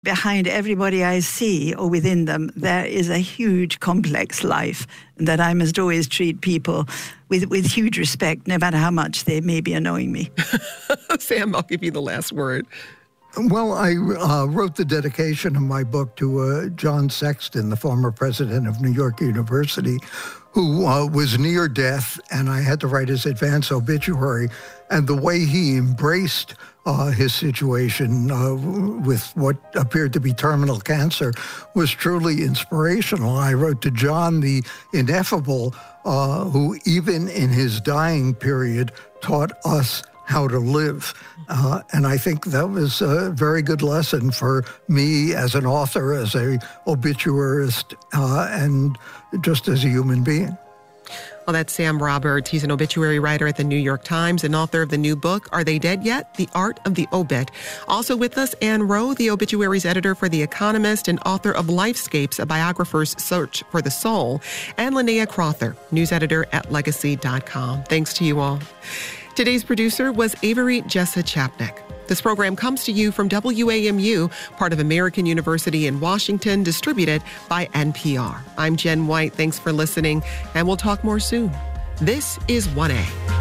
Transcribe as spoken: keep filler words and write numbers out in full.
Behind everybody I see or within them, there is a huge complex life that I must always treat people with, with huge respect, no matter how much they may be annoying me. Sam, I'll give you the last word. Well, I uh, wrote the dedication of my book to uh, John Sexton, the former president of New York University, who uh, was near death, and I had to write his advance obituary. And the way he embraced uh, his situation uh, with what appeared to be terminal cancer was truly inspirational. I wrote to John the Ineffable, uh, who even in his dying period taught us how to live. Uh, and I think that was a very good lesson for me as an author, as a obituarist, uh, and just as a human being. Well, that's Sam Roberts. He's an obituary writer at the New York Times and author of the new book, Are They Dead Yet? The Art of the Obit. Also with us, Ann Wroe, the obituaries editor for The Economist and author of Lifescapes, a biographer's search for the soul, and Linnea Crother, news editor at legacy dot com. Thanks to you all. Today's producer was Avery Jessa Chapnick. This program comes to you from W A M U, part of American University in Washington, distributed by N P R. I'm Jen White. Thanks for listening, and we'll talk more soon. This is one A.